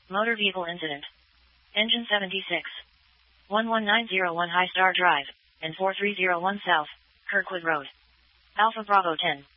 Motor vehicle incident. Engine 76. 11901 High Star Drive, and 4301 South, Kirkwood Road. Alpha Bravo 10.